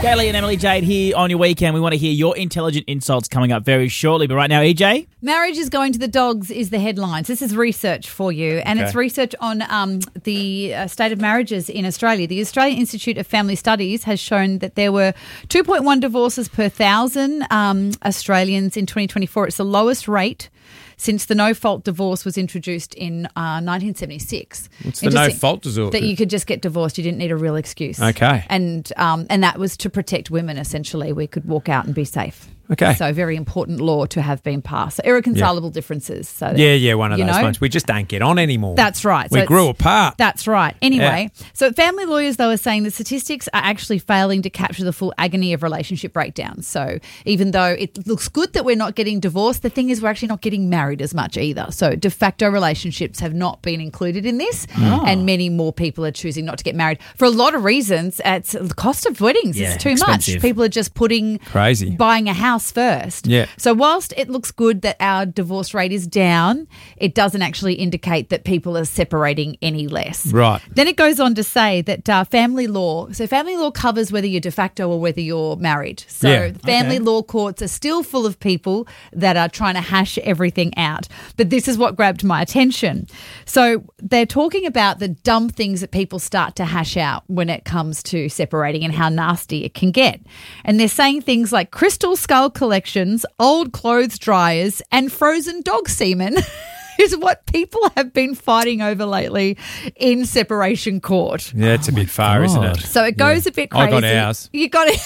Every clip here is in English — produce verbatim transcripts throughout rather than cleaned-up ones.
Gailey and Emily Jade here on your weekend. We want to hear your intelligent insults coming up very shortly. But right now, E J? Marriage is going to the dogs is the headlines. This is research for you, and Okay. it's research on um, the uh, state of marriages in Australia. The Australian Institute of Family Studies has shown that there were two point one divorces per thousand um, Australians in twenty twenty-four. It's the lowest rate since the no-fault divorce was introduced in uh, nineteen seventy-six. What's the Interesting no-fault divorce? That you could just get divorced. You didn't need a real excuse. Okay. And um, and that was to protect women, essentially. We could walk out and be safe. Okay. So very important law to have been passed. So irreconcilable Yeah. differences. So Yeah, yeah, one of you those know? ones. We just don't get on anymore. That's right. We So grew it's- apart. That's right. Anyway, so family lawyers, though, are saying the statistics are actually failing to capture the full agony of relationship breakdowns. So even though it looks good that we're not getting divorced, the thing is we're actually not getting married as much either. So de facto relationships have not been included in this, Oh. and many more people are choosing not to get married for a lot of reasons. It's the cost of weddings Yeah, is too expensive. much. People are just putting Crazy. buying a house first. Yeah. So whilst it looks good that our divorce rate is down, it doesn't actually indicate that people are separating any less. Right. Then it goes on to say that uh, family law, so family law covers whether you're de facto or whether you're married. So Yeah. family Okay. law courts are still full of people that are trying to hash everything out. But this is what grabbed my attention. So they're talking about the dumb things that people start to hash out when it comes to separating and how nasty it can get. And they're saying things like crystal skull collections, old clothes dryers, and frozen dog semen. Is what people have been fighting over lately in separation court. Yeah, it's a bit far, isn't it? So it goes a bit I crazy. got ours. You got it.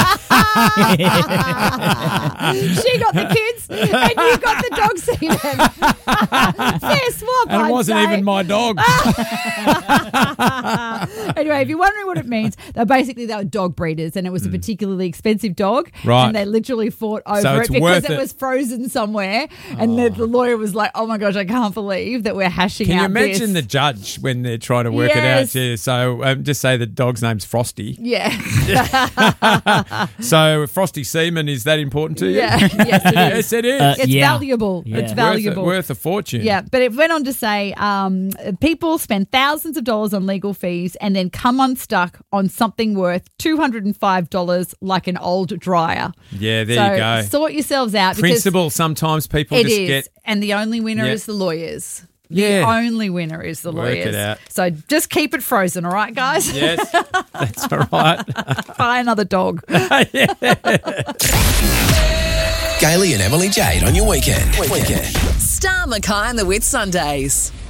She got the kids and you got the dog semen. Fair swap, And I'd it wasn't say. even my dog. Anyway, if you're wondering what it means, they're basically they were dog breeders, and it was a particularly expensive dog, Hmm. Right. and they literally fought over So it it's because worth it, it. was frozen somewhere, and the, the lawyer was like, "Oh my gosh, I can't believe that we're hashing Can you out imagine this." the judge when they're trying to work Yes. it out? Yeah, so um, just say the dog's name's Frosty. Yeah, So Frosty semen, is that important to you? yeah, yes, it is. Yes, it is. Uh, It's Yeah. valuable. Yeah. It's Worth valuable. Worth a, worth a fortune. Yeah, but it went on to say um, people spend thousands of dollars on legal fees and then come unstuck on something worth two hundred five dollars like an old dryer. Yeah, there so you go. sort yourselves out. Principle, sometimes people Because it just is, get... and the only winner Yeah. is the lawyers. Yeah. The only winner is the Work it lawyers. out. So just keep it frozen, all right, guys? Yes, that's all right. Buy another dog. Gailey and Emily Jade on your weekend. Weekend. Star Mackay and the Whit Sundays.